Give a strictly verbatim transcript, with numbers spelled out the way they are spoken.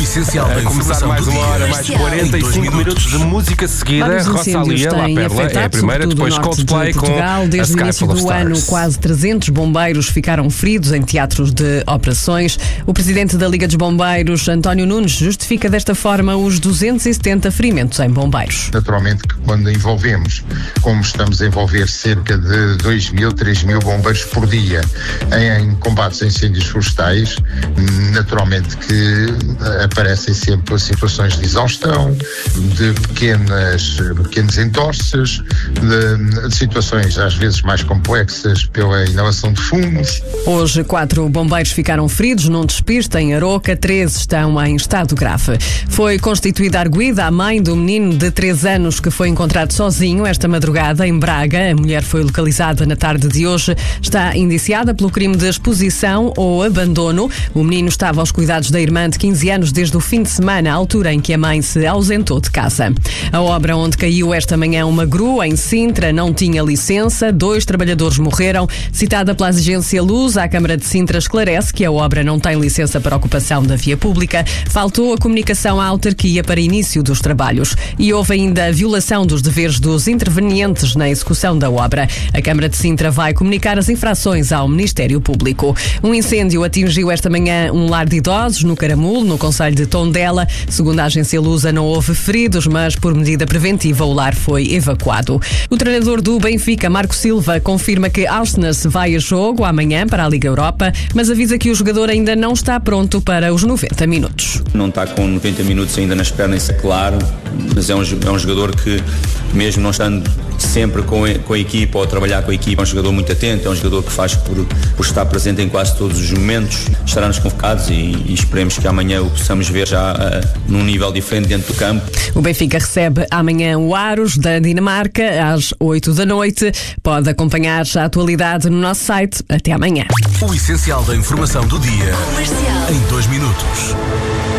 essencial da A começar mais uma hora, mais quarenta e cinco minutos de música seguida. Rosalia, La Perla, é a primeira, depois Coldplay com Portugal. Desde o início do ano, quase trezentos bombeiros ficaram feridos em teatros de operações. O presidente da Liga dos Bombeiros, António Nunes, justifica desta forma os duzentos e setenta ferimentos em bombeiros. Naturalmente que quando envolvemos, como estamos a envolver cerca de dois mil, três mil bombeiros por dia em, em combates a incêndios florestais, naturalmente que aparecem sempre situações de exaustão, de pequenas, pequenos entorces, de, de situações às vezes mais complexas pela inalação de fumos. Hoje, quatro bombeiros ficaram feridos num despiste em Aroca, três estão em estado grave. Foi constituída a arguida, a mãe do menino de três anos que foi encontrado sozinho esta madrugada em Braga. A mulher foi localizada na tarde de hoje. Está indiciada pelo crime de exposição ou abandono. O menino estava aos cuidados da irmã de quinze anos desde o fim de semana, à altura em que a mãe se ausentou de casa. A obra onde caiu esta manhã uma grua em Sintra não tinha licença. Dois trabalhadores morreram. Citada pela agência Luz, a Câmara de Sintra esclarece que a obra não tem licença para ocupação da via pública. Faltou a comunicação à autarquia para início dos trabalhos. E houve ainda a violação dos deveres dos intervenientes na execução da obra. A Câmara de Sintra vai comunicar as infrações ao Ministério Público. Um incêndio atingiu esta manhã um lar de idosos no Caramulo, no concelho de Tondela. Segundo a agência Lusa, não houve feridos, mas por medida preventiva o lar foi evacuado. O treinador do Benfica, Marco Silva, confirma que Arsenal vai a jogo amanhã para a Liga Europa, mas avisa que o jogador ainda não está pronto para os noventa minutos. Não está com noventa minutos ainda nas pernas, é claro, mas é um, é um jogador que, mesmo não estando sempre com a, com a equipa ou a trabalhar com a equipa, é um jogador muito atento, é um jogador que faz por, por estar presente em quase todos os momentos. Estará-nos convocados e, e esperemos que amanhã o possamos ver já uh, num nível diferente dentro do campo. O Benfica recebe amanhã o Aros da Dinamarca às oito da noite. Pode acompanhar a atualidade no nosso site. Até amanhã. O essencial da informação do dia em dois minutos.